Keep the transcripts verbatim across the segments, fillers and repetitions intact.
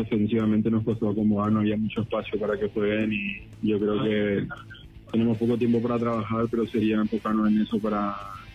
defensivamente nos costó acomodar, no había mucho espacio para que jueguen y yo creo que tenemos poco tiempo para trabajar, pero sería enfocarnos en eso para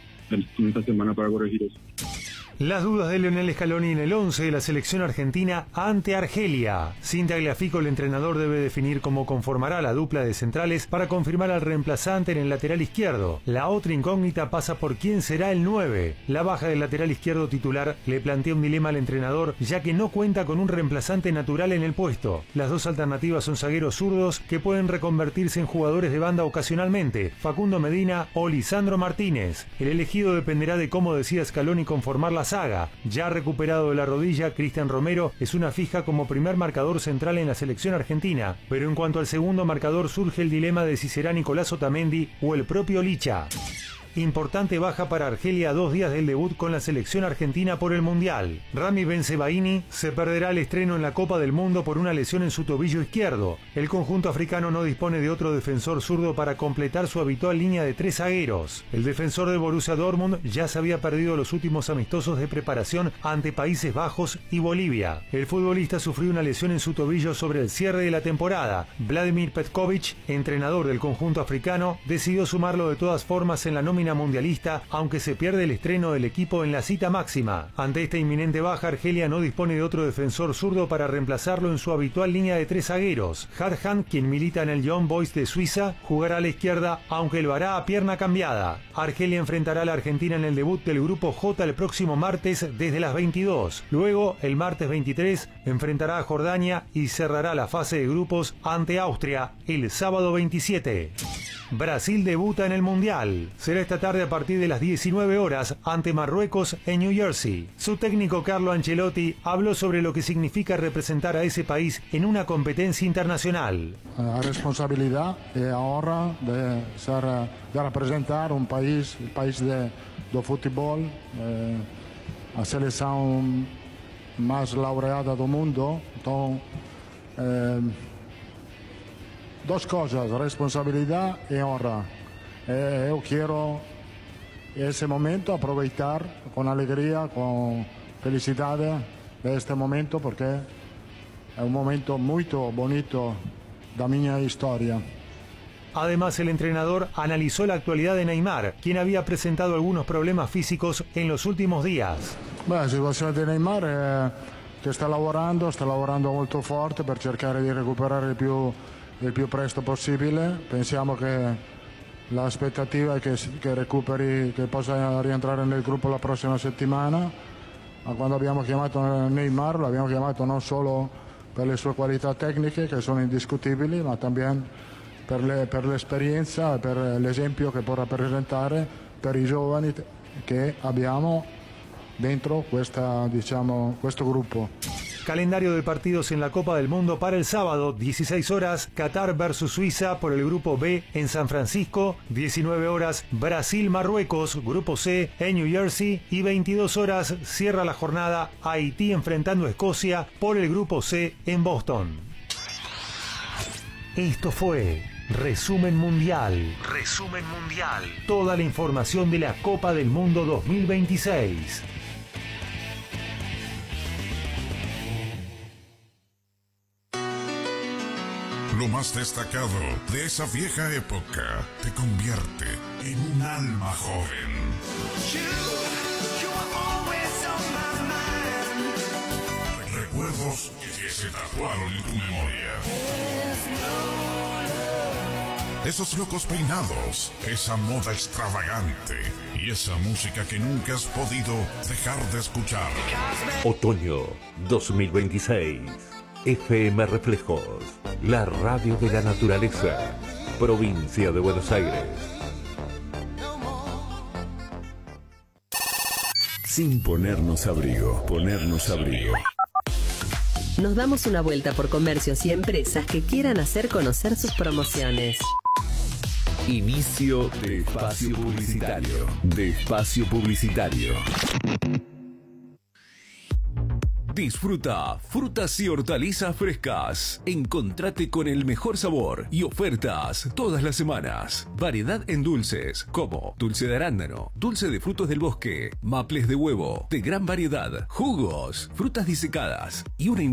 en esta semana para corregir eso. Las dudas de Lionel Scaloni en el once de la selección argentina ante Argelia. Sin Tagliafico, el entrenador debe definir cómo conformará la dupla de centrales para confirmar al reemplazante en el lateral izquierdo. La otra incógnita pasa por quién será el nueve. La baja del lateral izquierdo titular le plantea un dilema al entrenador, ya que no cuenta con un reemplazante natural en el puesto. Las dos alternativas son zagueros zurdos que pueden reconvertirse en jugadores de banda ocasionalmente, Facundo Medina o Lisandro Martínez. El elegido dependerá de cómo decida Scaloni conformar la saga. Ya recuperado de la rodilla, Cristian Romero es una fija como primer marcador central en la selección argentina, pero en cuanto al segundo marcador surge el dilema de si será Nicolás Otamendi o el propio Licha. Importante baja para Argelia a dos días del debut con la selección argentina por el Mundial. Rami Bensebaini se perderá el estreno en la Copa del Mundo por una lesión en su tobillo izquierdo. El conjunto africano no dispone de otro defensor zurdo para completar su habitual línea de tres zagueros. El defensor de Borussia Dortmund ya se había perdido los últimos amistosos de preparación ante Países Bajos y Bolivia. El futbolista sufrió una lesión en su tobillo sobre el cierre de la temporada. Vladimir Petkovic, entrenador del conjunto africano, decidió sumarlo de todas formas en la nómina mundialista, aunque se pierde el estreno del equipo en la cita máxima. Ante esta inminente baja, Argelia no dispone de otro defensor zurdo para reemplazarlo en su habitual línea de tres zagueros. Hadhan, quien milita en el Young Boys de Suiza, jugará a la izquierda, aunque lo hará a pierna cambiada. Argelia enfrentará a la Argentina en el debut del Grupo J el próximo martes desde las veintidós. Luego, el martes veintitrés, enfrentará a Jordania y cerrará la fase de grupos ante Austria el sábado veintisiete. Brasil debuta en el Mundial. Será esta tarde a partir de las diecinueve horas ante Marruecos en New Jersey. Su técnico Carlo Ancelotti habló sobre lo que significa representar a ese país en una competencia internacional. La responsabilidad es ahora de, ser, de representar un país, el país de, de fútbol, eh, la selección más laureada del mundo. Entonces, eh, dos cosas, responsabilidad y honra. Eh, yo quiero ese momento aprovechar con alegría, con felicidad de este momento porque es un momento muy bonito de mi historia. Además, el entrenador analizó la actualidad de Neymar, quien había presentado algunos problemas físicos en los últimos días. Beh, la situazione di Neymar è che sta lavorando, sta lavorando molto forte per cercare di recuperare il più, il più presto possibile. Pensiamo che l'aspettativa è che, che recuperi, che possa rientrare nel gruppo la prossima settimana. Ma quando abbiamo chiamato Neymar l'abbiamo chiamato non solo per le sue qualità tecniche che sono indiscutibili, ma anche per, le, per l'esperienza e per l'esempio che può rappresentare per i giovani che abbiamo dentro questa, diciamo, questo gruppo. Calendario de partidos en la Copa del Mundo para el sábado, dieciséis horas, Qatar versus Suiza por el Grupo B en San Francisco, diecinueve horas, Brasil-Marruecos, Grupo C en New Jersey y veintidós horas, cierra la jornada Haití enfrentando a Escocia por el Grupo C en Boston. Esto fue Resumen Mundial. Resumen Mundial. Toda la información de la Copa del Mundo dos mil veintiséis. Lo más destacado de esa vieja época te convierte en un alma joven. Recuerdos que se tatuaron en tu memoria. Esos locos peinados, esa moda extravagante y esa música que nunca has podido dejar de escuchar. Otoño dos mil veintiséis. F M Reflejos, la radio de la naturaleza, provincia de Buenos Aires. Sin ponernos abrigo, ponernos abrigo. Nos damos una vuelta por comercios y empresas que quieran hacer conocer sus promociones. Inicio de espacio publicitario. De espacio publicitario. Disfruta frutas y hortalizas frescas. Encontrate con el mejor sabor y ofertas todas las semanas. Variedad en dulces como dulce de arándano, dulce de frutos del bosque, maples de huevo, de gran variedad, jugos, frutas disecadas y una